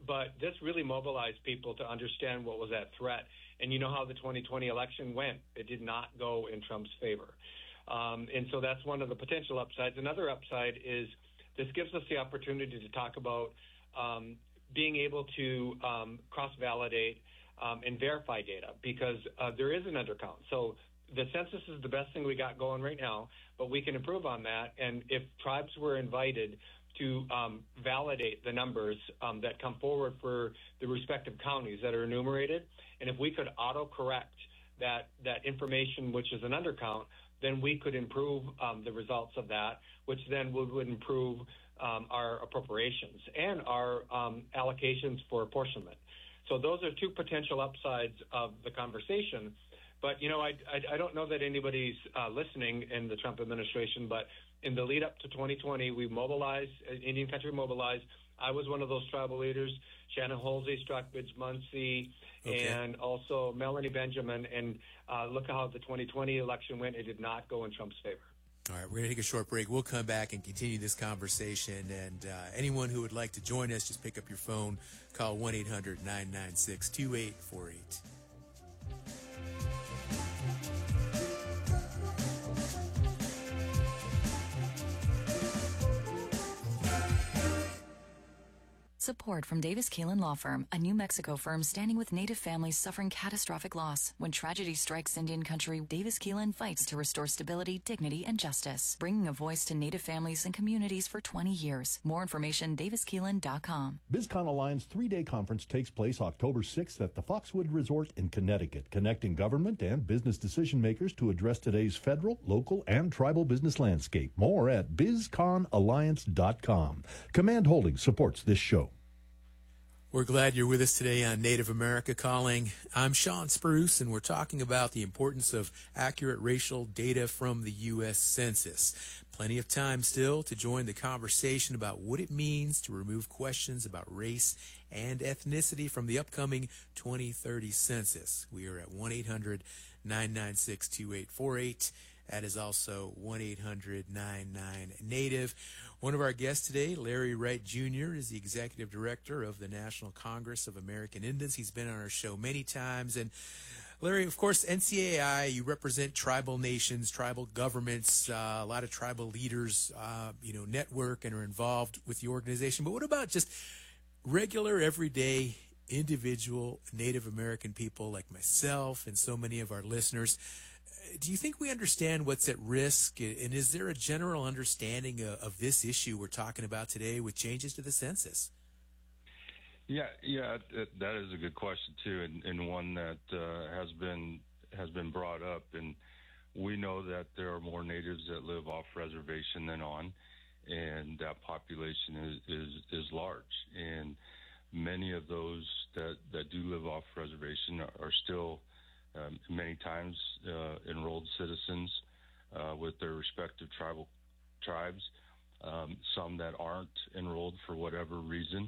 but this really mobilized people to understand what was at threat. And you know how the 2020 election went. It did not go in Trump's favor. And so that's one of the potential upsides. Another upside is this gives us the opportunity to talk about being able to cross-validate and verify data, because there is an undercount. So the census is the best thing we got going right now, but we can improve on that. And if tribes were invited to validate the numbers that come forward for the respective counties that are enumerated, and if we could auto-correct that information, which is an undercount, then we could improve the results of that, which then would improve our appropriations and our allocations for apportionment. So those are two potential upsides of the conversation. But, you know, I don't know that anybody's listening in the Trump administration, but in the lead up to 2020, we mobilized, Indian Country mobilized. I was one of those tribal leaders, Shannon Halsey, Stockbridge Muncie, and also Melanie Benjamin. And look how the 2020 election went. It did not go in Trump's favor. All right, we're going to take a short break. We'll come back and continue this conversation. And anyone who would like to join us, just pick up your phone, call 1-800-996-2848. Support from Davis Keelan Law Firm, a New Mexico firm standing with Native families suffering catastrophic loss. When tragedy strikes Indian country, Davis Keelan fights to restore stability, dignity, and justice, bringing a voice to Native families and communities for 20 years. More information, daviskeelan.com. BizCon Alliance 3-day conference takes place October 6th at the Foxwood Resort in Connecticut, connecting government and business decision makers to address today's federal, local, and tribal business landscape. More at bizconalliance.com. Command Holdings supports this show. We're glad you're with us today on Native America Calling. I'm Sean Spruce, and we're talking about the importance of accurate racial data from the U.S. Census. Plenty of time still to join the conversation about what it means to remove questions about race and ethnicity from the upcoming 2030 census. We are at 1-800-996-2848. That is also 1-800-99-NATIVE. One of our guests today, Larry Wright Jr., is the Executive Director of the National Congress of American Indians. He's been on our show many times. And Larry, of course, NCAI, you represent tribal nations, tribal governments, a lot of tribal leaders, network and are involved with the organization. But what about just regular, everyday, individual Native American people like myself and so many of our listeners? Do you think we understand what's at risk, and is there a general understanding of this issue we're talking about today with changes to the census? Yeah, that is a good question too, and one that has been brought up. And we know that there are more natives that live off reservation than on, and that population is large. And many of those that do live off reservation are still many times enrolled citizens with their respective tribes. Some that aren't enrolled for whatever reason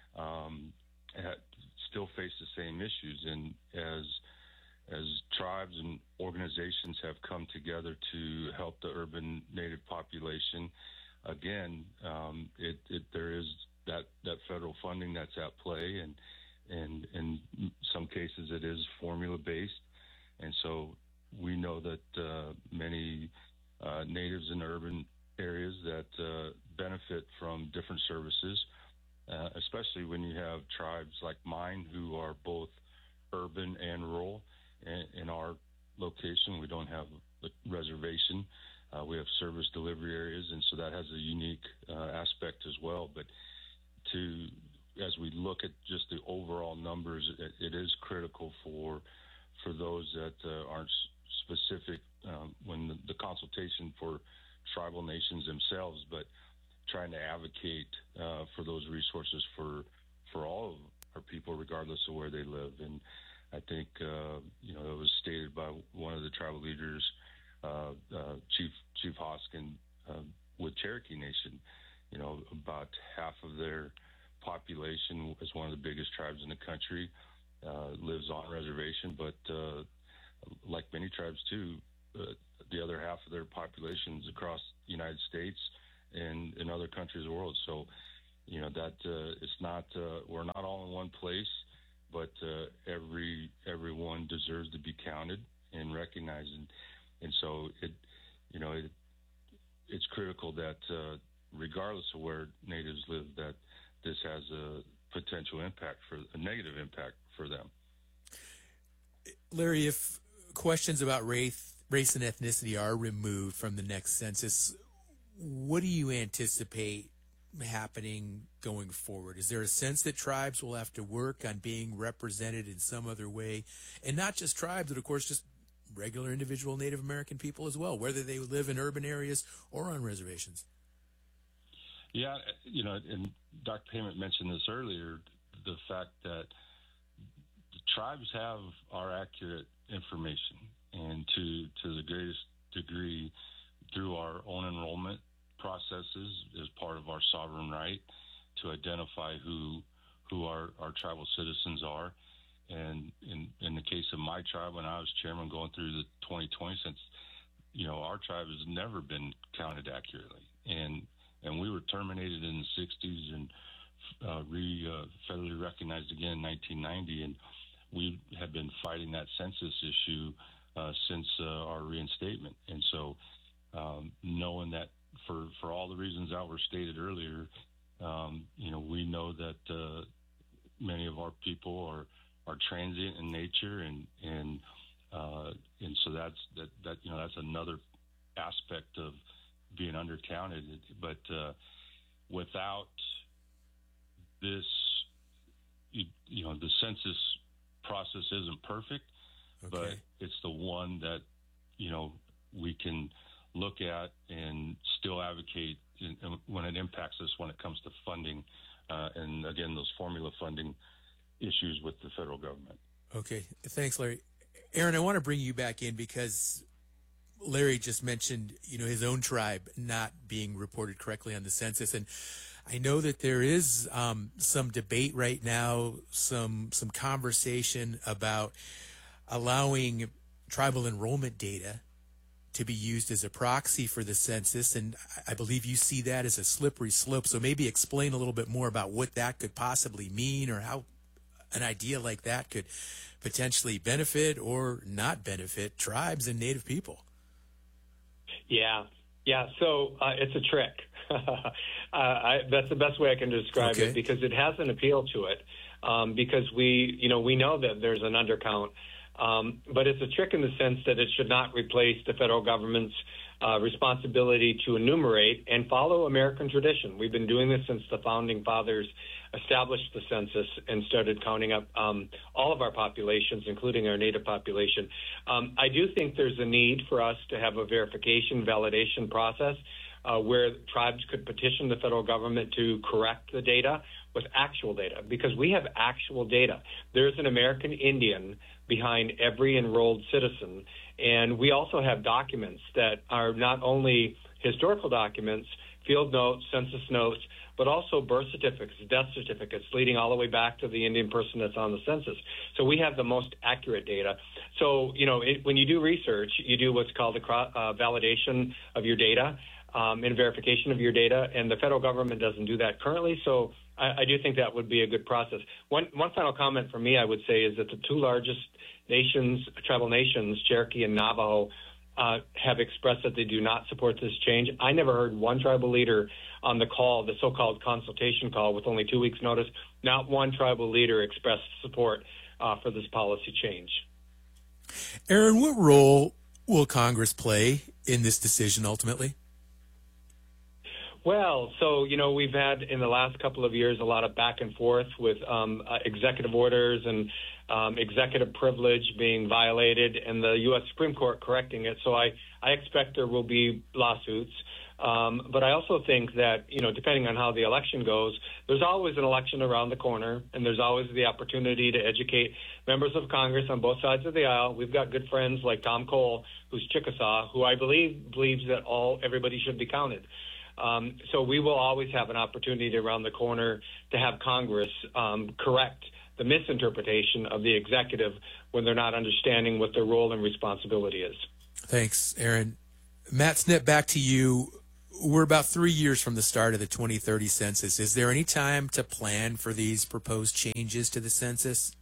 still face the same issues. And as tribes and organizations have come together to help the urban Native population, again, there is that federal funding that's at play, and in some cases it is formula based. And so we know that many natives in urban areas that benefit from different services, especially when you have tribes like mine who are both urban and rural. In our location, we don't have a reservation. We have service delivery areas, and so that has a unique aspect as well. But as we look at just the overall numbers, it is critical for those that aren't specific when the consultation for tribal nations themselves, but trying to advocate for those resources for all of our people, regardless of where they live. And I think it was stated by one of the tribal leaders, Chief Hoskin, with Cherokee Nation. About half of their population, is one of the biggest tribes in the country, lives on reservation, but like many tribes too, the other half of their population is across the United States and in other countries of the world. So that it's not we're not all in one place, but everyone deserves to be counted and recognized, and so it's critical that regardless of where natives live, that this has a potential impact a negative impact for them. Larry, if questions about race and ethnicity are removed from the next census, what do you anticipate happening going forward? Is there a sense that tribes will have to work on being represented in some other way? And not just tribes, but of course just regular individual Native American people as well, whether they live in urban areas or on reservations? Yeah, and Dr. Payment mentioned this earlier, the fact that the tribes have our accurate information, and to the greatest degree through our own enrollment processes as part of our sovereign right to identify who our tribal citizens are. And in the case of my tribe, when I was chairman going through the 2020 census, our tribe has never been counted accurately. And we were terminated in the 60s and federally recognized again in 1990. And we have been fighting that census issue since our reinstatement. And so knowing that for all the reasons that were stated earlier, we know that many of our people are transient in nature, and so that's another aspect of being undercounted. But without this, the census process isn't perfect, but it's the one that we can look at and still advocate when it impacts us when it comes to funding, and again, those formula funding issues with the federal government. Okay, thanks, Larry. Aaron, I want to bring you back in because Larry just mentioned, his own tribe not being reported correctly on the census, and I know that there is some debate right now, some conversation about allowing tribal enrollment data to be used as a proxy for the census, and I believe you see that as a slippery slope. So maybe explain a little bit more about what that could possibly mean, or how an idea like that could potentially benefit or not benefit tribes and Native people. Yeah. So it's a trick. That's the best way I can describe it, because it has an appeal to it. Because we know that there's an undercount, but it's a trick in the sense that it should not replace the federal government's responsibility to enumerate and follow American tradition. We've been doing this since the founding fathers established the census and started counting up all of our populations, including our Native population. I do think there's a need for us to have a verification, validation process where tribes could petition the federal government to correct the data with actual data, because we have actual data. There's an American Indian behind every enrolled citizen, and we also have documents that are not only historical documents, field notes, census notes, but also birth certificates, death certificates, leading all the way back to the Indian person that's on the census. So we have the most accurate data. So, when you do research, you do what's called a validation of your data and verification of your data, and the federal government doesn't do that currently. So I do think that would be a good process. One final comment from me, I would say, is that the two largest tribal nations, Cherokee and Navajo, have expressed that they do not support this change. I never heard one tribal leader on the call, the so-called consultation call with only 2 weeks' notice, not one tribal leader expressed support for this policy change. Aaron, what role will Congress play in this decision ultimately? Well, so, we've had in the last couple of years a lot of back and forth with executive orders and executive privilege being violated, and the U.S. Supreme Court correcting it. So I expect there will be lawsuits. But I also think that, depending on how the election goes, there's always an election around the corner, and there's always the opportunity to educate members of Congress on both sides of the aisle. We've got good friends like Tom Cole, who's Chickasaw, who I believe believes that everybody should be counted. So we will always have an opportunity around the corner to have Congress correct the misinterpretation of the executive when they're not understanding what their role and responsibility is. Thanks, Aaron. Matt Snip, back to you. we're about 3 years from the start of the 2030 census. Is there any time to plan for these proposed changes to the census?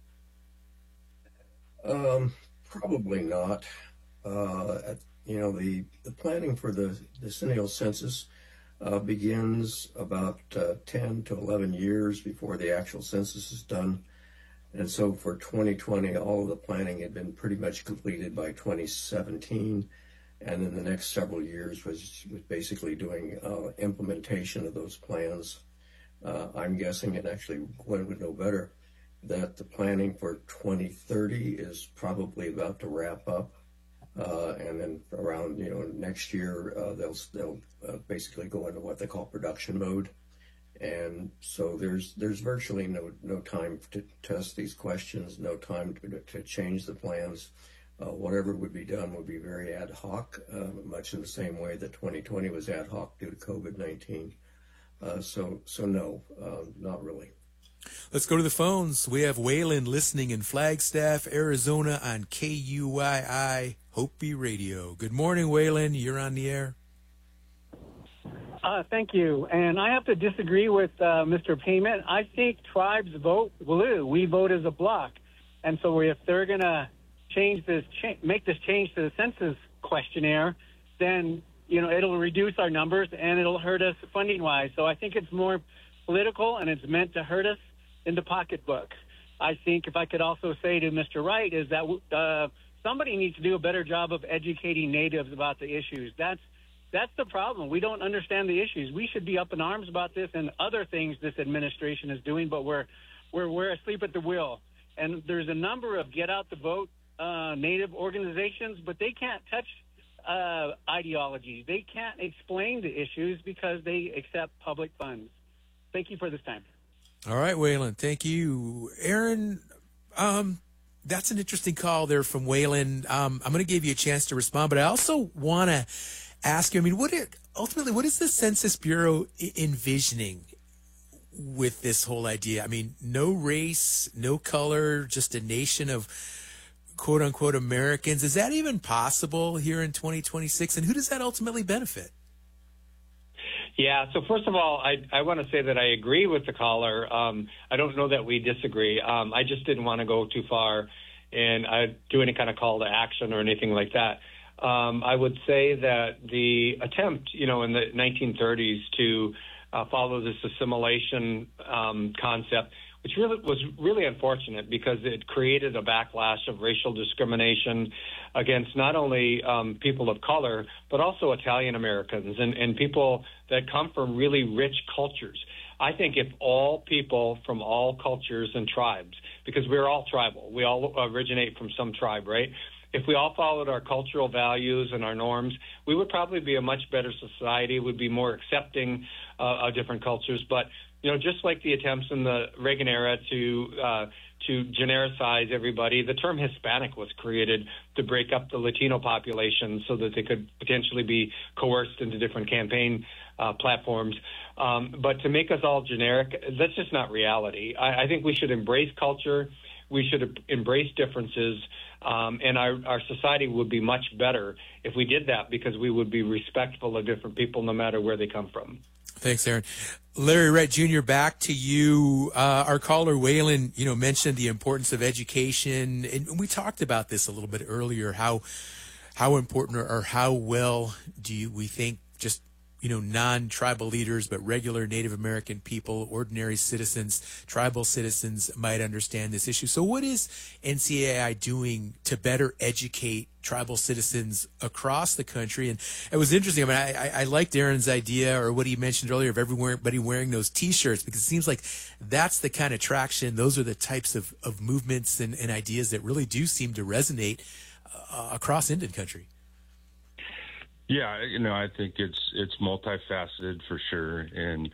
Probably not. The planning for the decennial census begins about 10 to 11 years before the actual census is done. And so for 2020, all of the planning had been pretty much completed by 2017. And then the next several years was basically doing implementation of those plans. I'm guessing, and actually Gwen would know better, that the planning for 2030 is probably about to wrap up. And then around next year, they'll basically go into what they call production mode. And so there's virtually no time to test these questions, no time to change the plans. Whatever would be done would be very ad hoc, much in the same way that 2020 was ad hoc due to COVID-19. So no, not really. Let's go to the phones. We have Waylon listening in Flagstaff, Arizona on KUII Hopi Radio. Good morning, Waylon. You're on the air. Thank you. And I have to disagree with Mr. Payment. I think tribes vote blue. We vote as a block. And so if they're going to make this change to the census questionnaire, then, it'll reduce our numbers and it'll hurt us funding-wise. So I think it's more political and it's meant to hurt us in the pocketbook. I think if I could also say to Mr. Wright is that somebody needs to do a better job of educating natives about the issues. That's the problem. We don't understand the issues. We should be up in arms about this and other things this administration is doing, but we're asleep at the wheel. And there's a number of get out the vote native organizations, but they can't touch ideologies. They can't explain the issues because they accept public funds. Thank you for this time. All right, Waylon. Thank you. Aaron, that's an interesting call there from Waylon. I'm going to give you a chance to respond, but I also want to ask you, what is the Census Bureau envisioning with this whole idea? No race, no color, just a nation of quote unquote Americans. Is that even possible here in 2026? And who does that ultimately benefit? Yeah, so first of all, I want to say that I agree with the caller. I don't know that we disagree. I just didn't want to go too far and do any kind of call to action or anything like that. I would say that the attempt, in the 1930s to follow this assimilation concept, which was really unfortunate because it created a backlash of racial discrimination against not only people of color, but also Italian Americans and people that come from really rich cultures. I think if all people from all cultures and tribes, because we're all tribal, we all originate from some tribe, right? If we all followed our cultural values and our norms, we would probably be a much better society, would be more accepting of different cultures. But, just like the attempts in the Reagan era to genericize everybody, the term Hispanic was created to break up the Latino population so that they could potentially be coerced into different campaign platforms. But to make us all generic, that's just not reality. I think we should embrace culture. We should embrace differences. And our society would be much better if we did that because we would be respectful of different people no matter where they come from. Thanks, Aaron. Larry Wright Jr., back to you. Our caller, Waylon, mentioned the importance of education. And we talked about this a little bit earlier, how important or how well we think just non-tribal leaders, but regular Native American people, ordinary citizens, tribal citizens might understand this issue. So what is NCAI doing to better educate tribal citizens across the country? And it was interesting. I liked Aaron's idea or what he mentioned earlier of everybody wearing those T-shirts, because it seems like that's the kind of traction. Those are the types of movements and ideas that really do seem to resonate across Indian country. Yeah, I think it's multifaceted for sure, and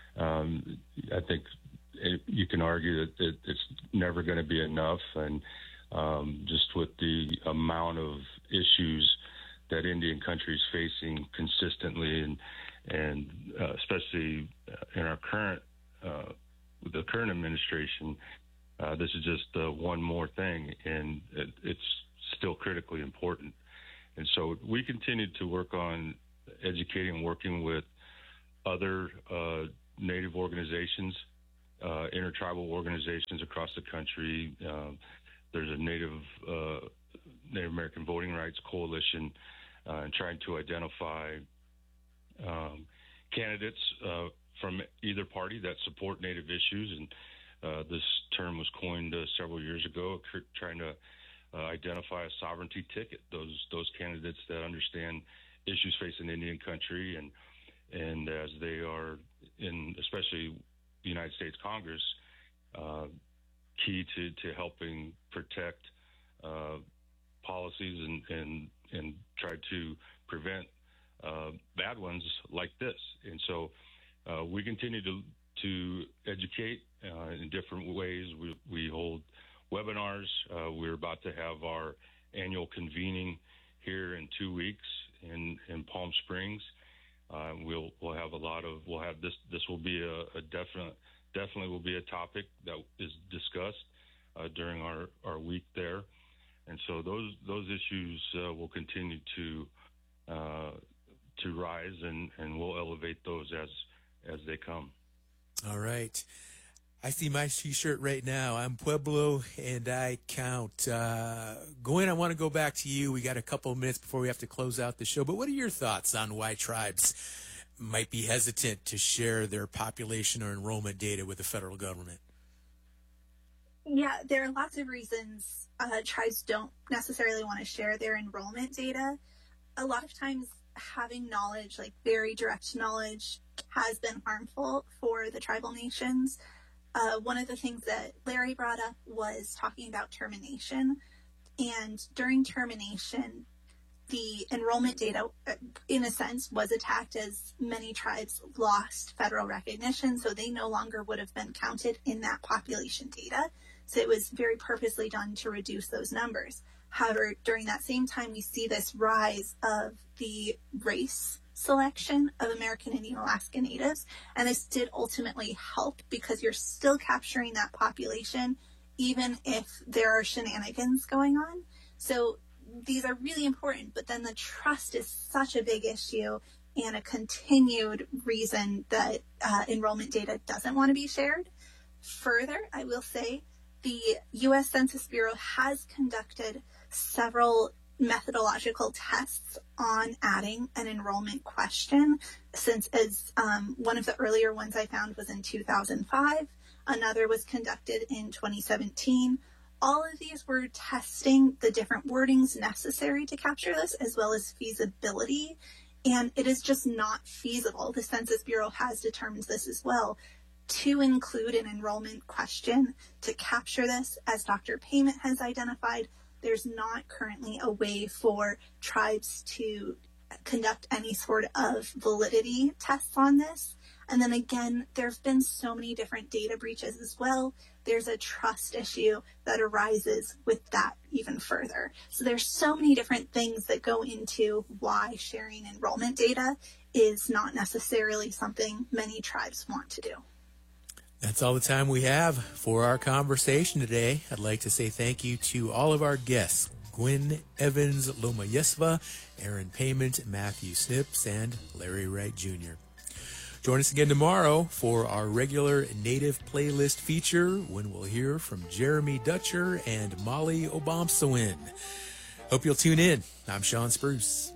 I think you can argue that it's never going to be enough, and just with the amount of issues that Indian country is facing consistently, and especially in our current the current administration, this is just one more thing, and it's still critically important. And so we continue to work on educating and working with other Native organizations, intertribal organizations across the country. There's a Native American Voting Rights Coalition, and trying to identify candidates from either party that support Native issues. And this term was coined several years ago, trying to identify a sovereignty ticket, those candidates that understand issues facing Indian country, and as they are in, especially the United States Congress, key to helping protect policies and try to prevent bad ones like this. And so we continue to educate in different ways. We hold webinars. We're about to have our annual convening here in 2 weeks in Palm Springs. We'll have this will be a definitely will be a topic that is discussed during our week there. And so those issues will continue to rise, and we'll elevate those as they come. All right. I see my T-shirt right now. I'm Pueblo, and I count. Gwen, I want to go back to you. We got a couple of minutes before we have to close out the show, but what are your thoughts on why tribes might be hesitant to share their population or enrollment data with the federal government? Yeah, there are lots of reasons tribes don't necessarily want to share their enrollment data. A lot of times having knowledge, like very direct knowledge, has been harmful for the tribal nations. One of the things that Larry brought up was talking about termination. And during termination, the enrollment data, in a sense, was attacked as many tribes lost federal recognition, so they no longer would have been counted in that population data. So it was very purposely done to reduce those numbers. However, during that same time, we see this rise of the race selection of American Indian Alaska Natives, and this did ultimately help because you're still capturing that population even if there are shenanigans going on. So these are really important, but then the trust is such a big issue and a continued reason that enrollment data doesn't want to be shared. Further, I will say the U.S. Census Bureau has conducted several methodological tests on adding an enrollment question, since as one of the earlier ones I found was in 2005. Another was conducted in 2017. All of these were testing the different wordings necessary to capture this, as well as feasibility. And it is just not feasible. The Census Bureau has determined this as well, to include an enrollment question to capture this. As Dr. Payment has identified, there's not currently a way for tribes to conduct any sort of validity tests on this. And then again, there's been so many different data breaches as well. There's a trust issue that arises with that even further. So there's so many different things that go into why sharing enrollment data is not necessarily something many tribes want to do. That's all the time we have for our conversation today. I'd like to say thank you to all of our guests, Gwen Evans Lomayesva, Aaron Payment, Matthew Snips, and Larry Wright Jr. Join us again tomorrow for our regular Native Playlist feature, when we'll hear from Jeremy Dutcher and Molly Obomsawin. Hope you'll tune in. I'm Sean Spruce.